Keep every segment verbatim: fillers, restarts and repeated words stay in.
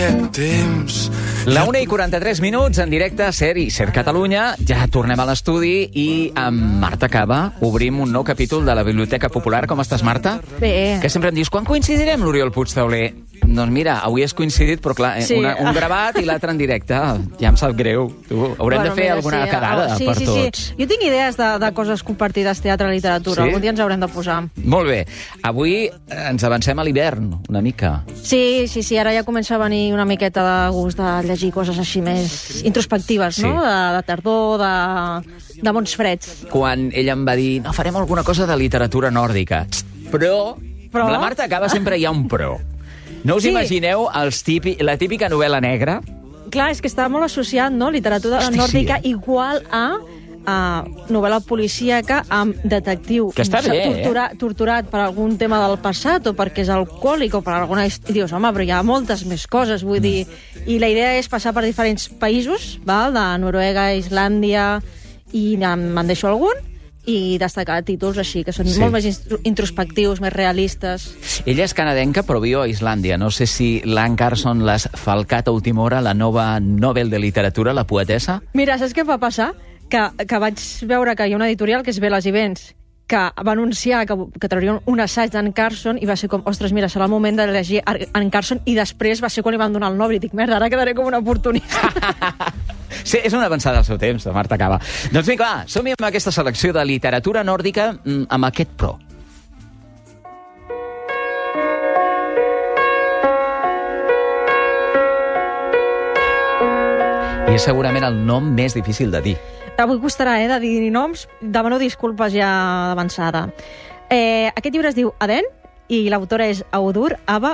La una i quaranta-tres minuts, en directe, Ser i Ser Catalunya. Ja tornem a l'estudi i amb Marta Caba obrim un nou capítol de la Biblioteca Popular. Com estàs, Marta? Bé. Que sempre em dius, quan coincidirem, l'Oriol Puigtauler? Doncs mira, avui has coincidit, però clar, Sí. una, un gravat i l'altre en directe. Ja em sap greu. Tu, haurem Bueno, de fer mira, alguna sí, quedada sí, per sí, tots. Sí. Jo tinc idees de, de coses compartides, teatre, literatura. Sí? Algun dia ens haurem de posar. Molt bé. Avui ens avancem a l'hivern, una mica. Sí, sí, sí, ara ja comença a venir una miqueta de gust de llegir coses així més introspectives, Sí. no? De, de tardor, de, de bons freds. Quan ella em va dir, no, farem alguna cosa de literatura nòrdica. Però, Però? amb la Marta Caba sempre hi ha un però. No us Sí. imagineu els típi, la típica novel·la negra? Clar, és que està molt associat, no?, literatura Hosti, nòrdica sí. igual a a novel·la policíaca amb detectiu Que està bé, tortura, torturat per algun tema del passat o perquè és alcohòlic o per alguna... I dius, home, però hi ha moltes més coses, vull dir... I la idea és passar per diferents països, val? De Noruega, Islàndia, i me'n deixo algun, i destacar títols així, que són Sí. sí. molt més introspectius, més realistes. Ella és canadenca, però viu a Islàndia. No sé si l'Anne Carson l'has falcat a última hora, la nova Nobel de literatura, la poetessa. Mira, saps què va passar? Que, que vaig veure que hi ha una editorial que és Veles i Vents, que va anunciar que, que traurien un assaig d'Anne Carson i va ser com, ostres, mira, serà el moment de llegir Anne Carson, i després va ser quan li van donar el Nobel i dic, merda, ara quedaré com una oportunista. Sí, és una avançada al seu temps, de Marta Caba. Doncs vinga, va, som-hi amb aquesta selecció de literatura nòrdica mm, amb aquest pro. I és segurament el nom més difícil de dir. Avui costarà, eh, de dir noms. Demano disculpes ja d'avançada. Eh, aquest llibre es diu Aden i l'autora és Audur Ava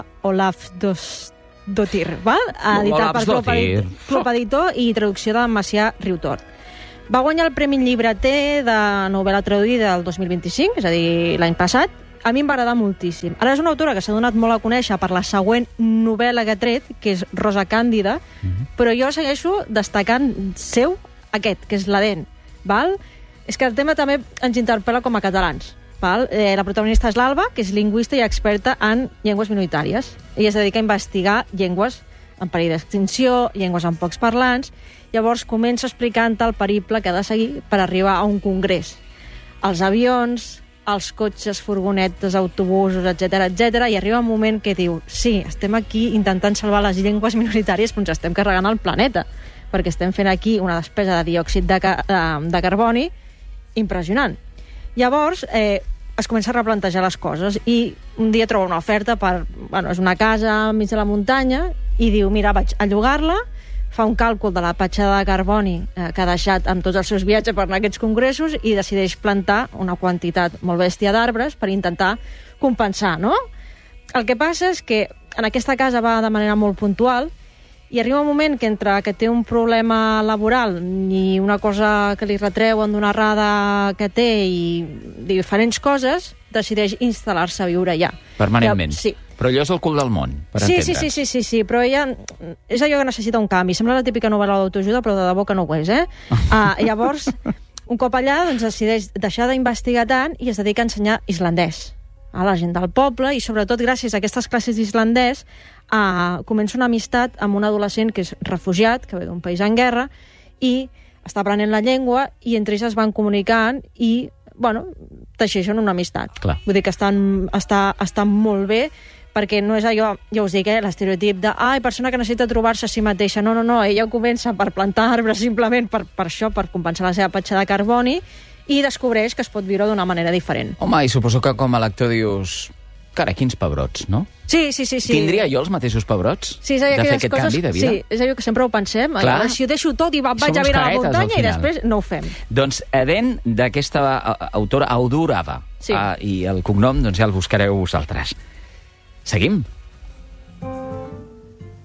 Olafsdottir, val? Editat per Club Olafsdottir. Editor, Club Editor i traducció de Macià Riutort. Va guanyar el Premi Llibreter de novel·la traduïda el dos mil vint-i-cinc, és a dir, l'any passat. A mi em va agradar moltíssim. Ara és una autora que s'ha donat molt a conèixer per la següent novel·la que ha tret, que és Rosa Càndida, Mhm. però jo segueixo destacant seu aquest, que és l'Aden, val? És que el tema també ens interpel·la com a catalans, val? Eh, la protagonista és l'Alba, que és lingüista i experta en llengües minoritàries. Ella es dedica a investigar llengües en perill d'extinció, llengües amb pocs parlants. Llavors comença explicant el periple que ha de seguir per arribar a un congrés. Els avions, els cotxes, furgonetes, autobusos, etcètera, etcètera, i arriba un moment que diu, sí, estem aquí intentant salvar les llengües minoritàries, però ens estem carregant el planeta, perquè estem fent aquí una despesa de diòxid de, ca de, de carboni impressionant. Llavors, eh, es comença a replantejar les coses i un dia troba una oferta per... Bueno, és una casa enmig de la muntanya i diu, mira, vaig a llogar-la, fa un càlcul de la petjada de carboni eh, que ha deixat amb tots els seus viatges per anar a aquests congressos i decideix plantar una quantitat molt bèstia d'arbres per intentar compensar, no? El que passa és que en aquesta casa va de manera molt puntual i arriba un moment que entre que té un problema laboral i una cosa que li retreuen d'una errada que té i diferents coses, decideix instal·lar-se a viure allà. Permanentment. Ja, sí. Però allò és el cul del món, per Sí, entendre'ns. sí, sí, sí, sí, sí, però ella és allò que necessita un canvi. Sembla la típica novel·la d'autoajuda, però de debò que no ho és, eh? uh, llavors, un cop allà, doncs, decideix deixar d'investigar tant i es dedica a ensenyar islandès a la gent del poble i, sobretot, gràcies a aquestes classes d'islandès, uh, comença una amistat amb un adolescent que és refugiat, que ve d'un país en guerra, i està aprenent la llengua i entre ells es van comunicant i, bueno, teixeixen una amistat. Clar. Vull dir que estan, està, estan molt bé, perquè no és allò, ja us dic, eh, l'estereotip de ai, persona que necessita trobar-se a si mateixa. No, no, no, ella comença per plantar arbres simplement per, per això, per compensar la seva petjada de carboni, i descobreix que es pot viure d'una manera diferent. Home, i suposo que com a lector dius... Carai, quins pebrots, no? Sí, sí, sí. sí. Tindria jo els mateixos pebrots? Sí, és allò, de fer aquelles aquest coses, canvi de vida? Sí, és allò que sempre ho pensem. Clar. Allò, si ho deixo tot i vaig Som a uns viure a la caguetes, al muntanya i final. després no ho fem. Doncs Aden, d'aquesta uh, autora Audur Ava. Sí. Uh, I el cognom, doncs ja el buscareu vosaltres. Seguim.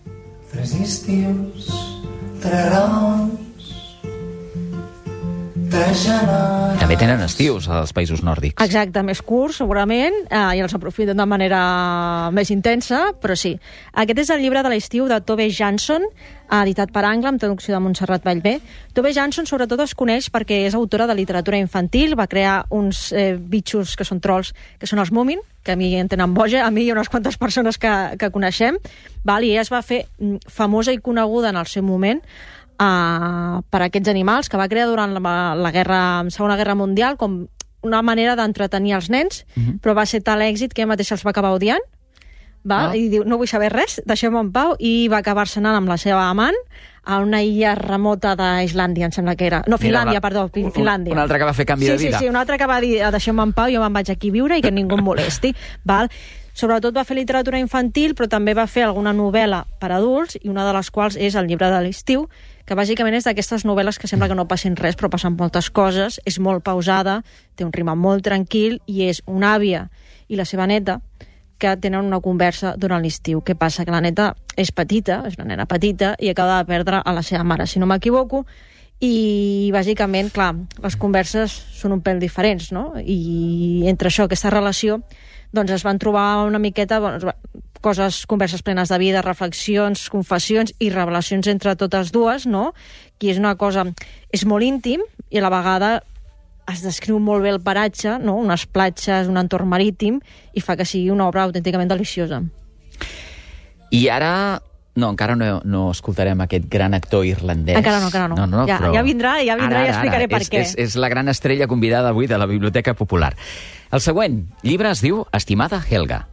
Tres estius, tres raons, També tenen estius als països nòrdics. Exacte, més curts, segurament, eh, i els aprofiten de manera més intensa, però sí. Aquest és el llibre de l'estiu de Tove Jansson, editat per Angla, amb traducció de Montserrat Vallvé. Tove Jansson, sobretot, es coneix perquè és autora de literatura infantil, va crear uns eh, bitxos que són trolls, que són els Moomin, que a mi en tenen boja, a mi i unes quantes persones que, que coneixem, val? I ella es va fer famosa i coneguda en el seu moment Uh, per aquests animals que va crear durant la, la guerra, Segona Guerra Mundial com una manera d'entretenir els nens, uh-huh. però va ser tal èxit que ella mateixa els va acabar odiant, va? Oh. I diu, no vull saber res, deixeu-me en pau, i va acabar-se anant amb la seva amant a una illa remota d'Islàndia, em sembla que era. No, Finlàndia, Mira, va, perdó, Finlàndia. Un, un altre que va fer canvi sí, de vida. Sí, sí, un altre que va dir, deixeu-me en pau, jo me'n vaig aquí a viure i que ningú em molesti, val? Sobretot va fer literatura infantil, però també va fer alguna novel·la per adults, i una de les quals és el llibre de l'estiu, que bàsicament és d'aquestes novel·les que sembla que no passin res, però passen moltes coses, és molt pausada, té un ritme molt tranquil, i és una àvia i la seva neta que tenen una conversa durant l'estiu. Què passa? Que la neta és petita, és una nena petita, i acaba de perdre a la seva mare, si no m'equivoco, i bàsicament, clar, les converses són un pèl diferents, no? I entre això, aquesta relació, doncs es van trobar una miqueta doncs, coses, converses plenes de vida, reflexions, confessions i revelacions entre totes dues, no? Que és una cosa... És molt íntim i a la vegada es descriu molt bé el paratge, no? Unes platges, un entorn marítim, i fa que sigui una obra autènticament deliciosa. I ara... No, encara no, no escoltarem aquest gran actor irlandès. Encara no, encara no. no, no ja, però... ja vindrà, ja vindrà ara, i explicaré ara. per és, què. És, és la gran estrella convidada avui de la Biblioteca Popular. El següent llibre es diu Estimada Helga.